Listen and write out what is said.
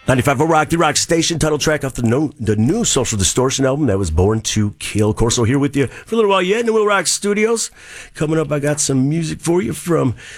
95.4 Rock, the rock station, title track off the new Social Distortion album that was Born to Kill. Corso here with you for a little while yet in the Will Rock Studios. Coming up, I got some music for you from